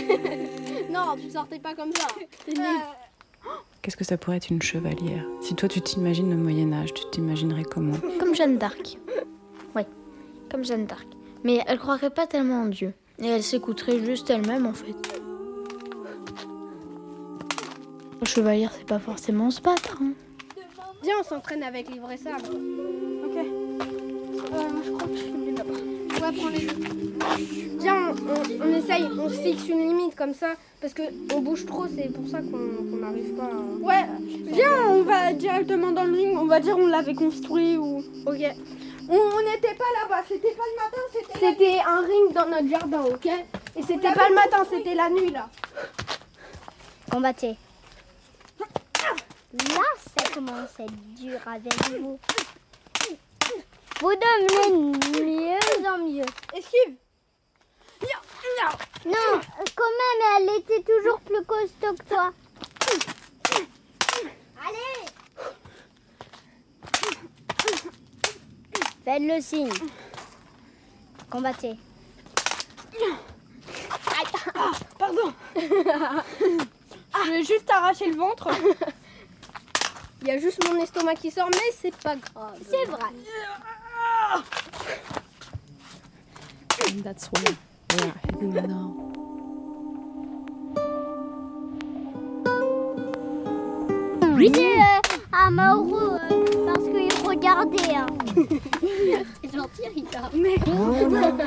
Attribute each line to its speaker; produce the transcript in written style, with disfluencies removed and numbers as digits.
Speaker 1: Non, tu sortais pas comme ça.
Speaker 2: Qu'est-ce que ça pourrait être une chevalière? Si toi tu t'imagines le Moyen-Âge, tu t'imaginerais comment?
Speaker 3: Comme Jeanne d'Arc. Oui, comme Jeanne d'Arc. Mais elle croirait pas tellement en Dieu. Et elle s'écouterait juste elle-même en fait. Le chevalier, c'est pas forcément se battre. Hein.
Speaker 1: Viens, on s'entraîne avec livre et sabre. Ok. Je crois que je suis mieux là-bas. Ouais, prends les deux. Viens, on essaye, on se fixe une limite comme ça, parce qu'on bouge trop, c'est pour ça qu'on n'arrive pas à...
Speaker 4: Ouais, viens, on va directement dans le ring, on va dire on l'avait construit ou...
Speaker 1: Ok.
Speaker 4: On n'était pas là-bas, c'était pas le matin,
Speaker 1: C'était un ring dans notre jardin, ok? Et c'était pas le matin, c'était la nuit, là.
Speaker 5: Combattez. Là, ça commence à être dur avec vous. Vous devenez de mieux en mieux.
Speaker 4: Esquive.
Speaker 5: Non, quand même, elle était toujours plus costaud que toi. Allez! Faites le signe. Combattez.
Speaker 4: Pardon. Je vais juste arracher le ventre.
Speaker 1: Il y a juste mon estomac qui sort, mais c'est pas grave.
Speaker 5: C'est vrai.
Speaker 2: And that's where we are heading now.
Speaker 5: J'étais amoureux parce qu'il regardait.
Speaker 1: C'est gentil, Rita. Mais...